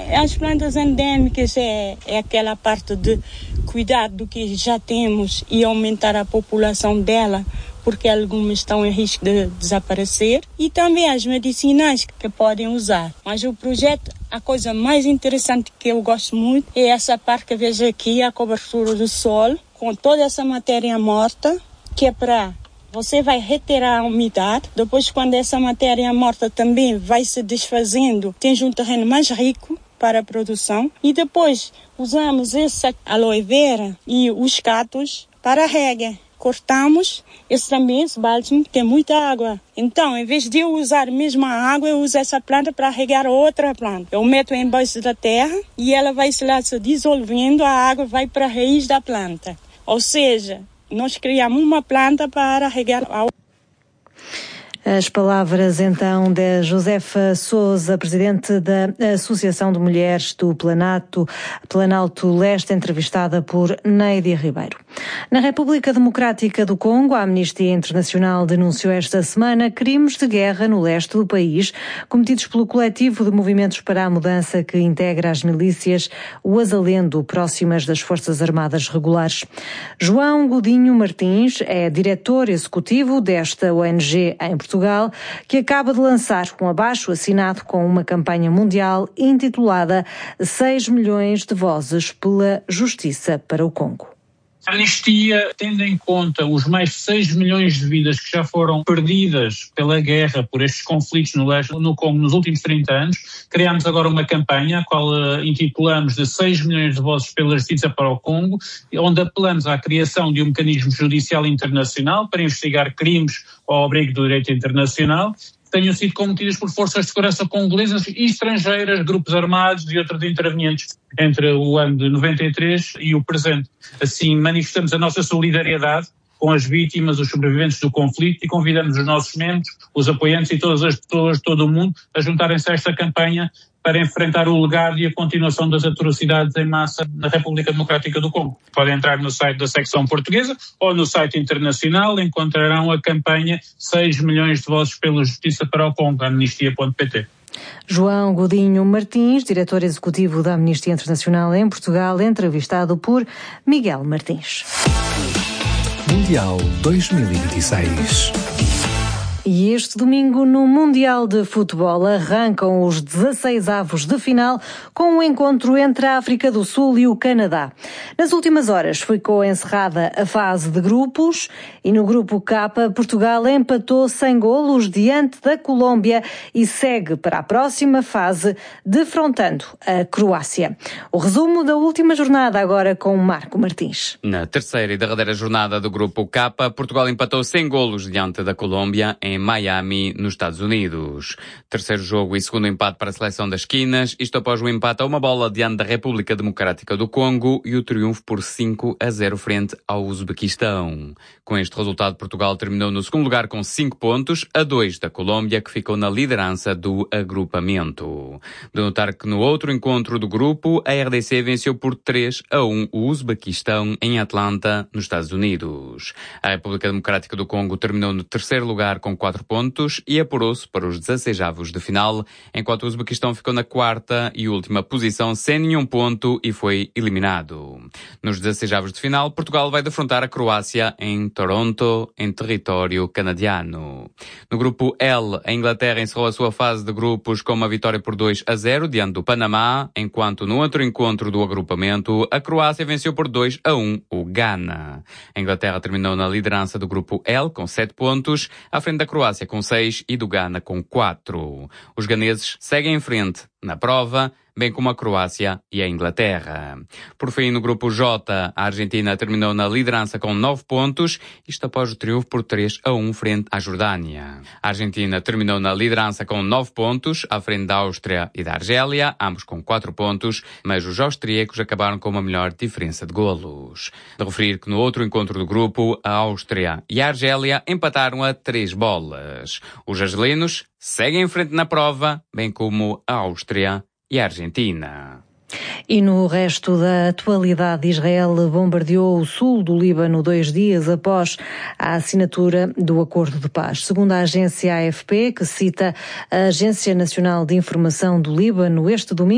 As plantas endêmicas é aquela parte de cuidar do que já temos e aumentar a população dela, porque algumas estão em risco de desaparecer, e também as medicinais que podem usar. Mas o projeto, a coisa mais interessante que eu gosto muito é essa parte que vejo aqui, a cobertura do solo, com toda essa matéria morta, que é para... Você vai retirar a umidade, depois quando essa matéria morta também vai se desfazendo, tens um terreno mais rico para a produção, e depois usamos essa aloe vera e os cactos para a rega. Cortamos esse bálsamo tem muita água. Então, em vez de eu usar mesmo a água, eu uso essa planta para regar outra planta. Eu meto embaixo da terra e ela vai se dissolvendo, a água vai para a raiz da planta. Ou seja, nós criamos uma planta para regar a outra. As palavras então de Josefa Sousa, presidente da Associação de Mulheres do Planalto Leste, entrevistada por Neide Ribeiro. Na República Democrática do Congo, a Amnistia Internacional denunciou esta semana crimes de guerra no leste do país, cometidos pelo coletivo de movimentos para a mudança que integra as milícias Wazalendo, próximas das Forças Armadas Regulares. João Godinho Martins é diretor executivo desta ONG em Portugal, que acaba de lançar um abaixo-assinado com uma campanha mundial intitulada 6 milhões de vozes pela justiça para o Congo. A Anistia, tendo em conta os mais de 6 milhões de vidas que já foram perdidas pela guerra, por estes conflitos no Congo nos últimos 30 anos, criámos agora uma campanha, a qual intitulamos de 6 milhões de vozes pela justiça para o Congo, onde apelamos à criação de um mecanismo judicial internacional para investigar crimes ao abrigo do direito internacional, tenham sido cometidas por forças de segurança congolesas e estrangeiras, grupos armados e outros intervenientes entre o ano de 93 e o presente. Assim, manifestamos a nossa solidariedade com as vítimas, os sobreviventes do conflito, e convidamos os nossos membros, os apoiantes e todas as pessoas de todo o mundo a juntarem-se a esta campanha para enfrentar o legado e a continuação das atrocidades em massa na República Democrática do Congo. Podem entrar no site da secção portuguesa ou no site internacional, encontrarão a campanha 6 milhões de vozes pela justiça para o Congo, amnistia.pt. João Godinho Martins, diretor executivo da Amnistia Internacional em Portugal, entrevistado por Miguel Martins. Mundial 2026. E este domingo, no Mundial de Futebol, arrancam os 16avos de final com um encontro entre a África do Sul e o Canadá. Nas últimas horas ficou encerrada a fase de grupos e no grupo K, Portugal empatou sem golos diante da Colômbia e segue para a próxima fase, defrontando a Croácia. O resumo da última jornada agora com Marco Martins. Na terceira e derradeira jornada do grupo K, Portugal empatou sem golos diante da Colômbia em Miami, nos Estados Unidos. Terceiro jogo e segundo empate para a seleção das esquinas, isto após o empate a uma bola diante da República Democrática do Congo e o triunfo por 5-0 frente ao Uzbequistão. Com este resultado, Portugal terminou no segundo lugar com 5 pontos, a 2 da Colômbia, que ficou na liderança do agrupamento. De notar que no outro encontro do grupo, a RDC venceu por 3-1 o Uzbequistão em Atlanta, nos Estados Unidos. A República Democrática do Congo terminou no terceiro lugar com 4 pontos e apurou-se para os 16avos de final, enquanto o Uzbequistão ficou na quarta e última posição sem nenhum ponto e foi eliminado. Nos 16avos de final, Portugal vai defrontar a Croácia em Toronto, em território canadiano. No grupo L, a Inglaterra encerrou a sua fase de grupos com uma vitória por 2-0 diante do Panamá, enquanto no outro encontro do agrupamento, a Croácia venceu por 2-1 o Ghana. A Inglaterra terminou na liderança do grupo L com 7 pontos, à frente da Croácia com 6 e do Ghana com 4. Os ganeses seguem em frente na prova, bem como a Croácia e a Inglaterra. Por fim, no grupo J, a Argentina terminou na liderança com 9 pontos, isto após o triunfo por 3-1 frente à Jordânia. A Argentina terminou na liderança com 9 pontos, à frente da Áustria e da Argélia, ambos com 4 pontos, mas os austríacos acabaram com uma melhor diferença de golos. De referir que no outro encontro do grupo, a Áustria e a Argélia empataram a 3 bolas. Os argelinos seguem em frente na prova, bem como a Áustria e a Argentina. E no resto da atualidade, Israel bombardeou o sul do Líbano 2 dias após a assinatura do acordo de paz. Segundo a agência AFP, que cita a Agência Nacional de Informação do Líbano, este domingo